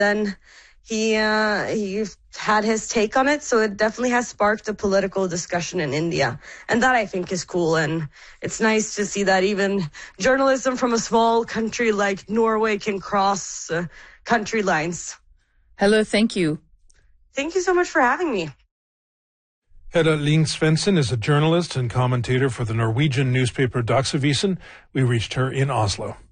Then he had his take on it, so it definitely has sparked a political discussion in India, and that I think is cool. And it's nice to see that even journalism from a small country like Norway can cross country lines. Hello, thank you. Thank you so much for having me. Hedda Ling Svensson is a journalist and commentator for the Norwegian newspaper Dagsavisen. We reached her in Oslo.